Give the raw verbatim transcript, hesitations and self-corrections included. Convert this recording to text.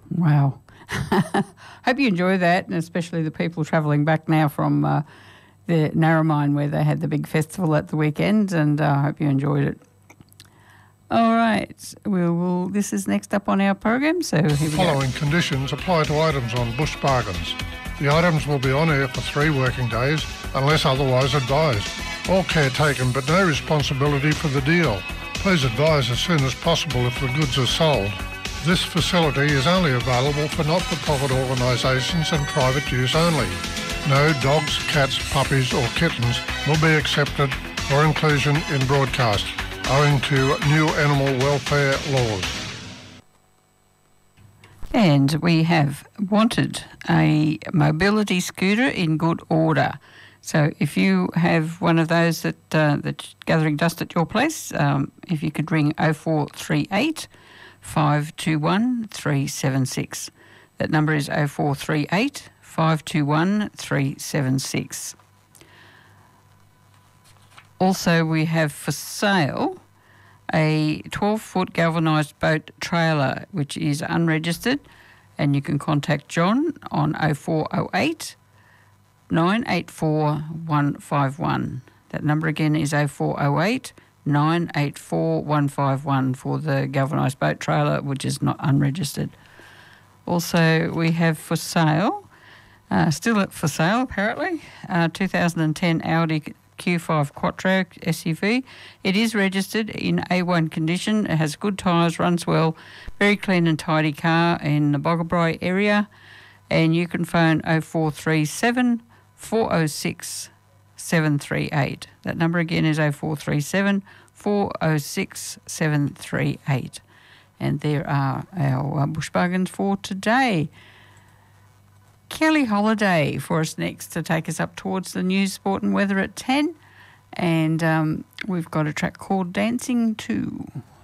Wow. Hope you enjoy that, and especially the people travelling back now from uh, the Narromine where they had the big festival at the weekend, and I uh, hope you enjoyed it. All right, we will. This is next up on our program, so here we go. Following conditions apply to items on Bush Bargains. The items will be on air for three working days unless otherwise advised. All care taken but no responsibility for the deal. Please advise as soon as possible if the goods are sold. This facility is only available for not-for-profit organisations and private use only. No dogs, cats, puppies or kittens will be accepted for inclusion in broadcast, owing to new animal welfare laws. And we have wanted a mobility scooter in good order. So if you have one of those that uh, that's gathering dust at your place, um, if you could ring oh four three eight, five two one, three seven six. That number is oh four three eight, five two one, three seven six. Also, we have for sale a twelve-foot galvanised boat trailer, which is unregistered, and you can contact John on oh four oh eight, nine eight four, one five one. That number again is oh four oh eight, nine eight four, one five one for the galvanised boat trailer, which is not unregistered. Also, we have for sale, uh, still for sale apparently, uh, two thousand ten Audi Q five Quattro S U V. It is registered in A one condition. It has good tyres, runs well, very clean and tidy car in the Boggabri area. And you can phone oh four three seven, four oh six, seven three eight. That number again is oh four three seven, four oh six, seven three eight. And there are our uh, bush bargains for today. Kelly Holiday for us next to take us up towards the news, sport and weather at ten. And um, we've got a track called Dancing Too.